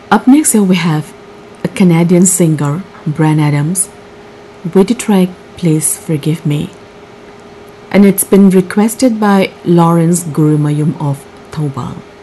Up next here we have a Canadian singer, Bryan Adams, with the track Please Forgive Me. And it's been requested by Lawrence Gurumayum of Taubal.